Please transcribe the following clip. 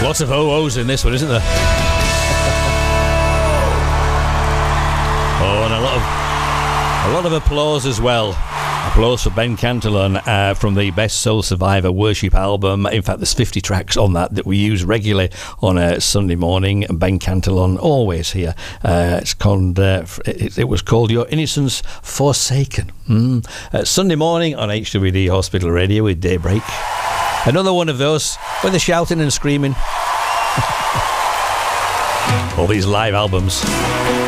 Lots of oh-ohs in this one, isn't there? Oh, and a lot of applause as well. Applause for Ben Cantillon from the Best Soul Survivor Worship album. In fact, there's 50 tracks on that we use regularly on a Sunday morning. Ben Cantillon, always here. It's called. It was called Your Innocence Forsaken. Sunday morning on HWD Hospital Radio with Daybreak. Another one of those with the shouting and screaming. All these live albums.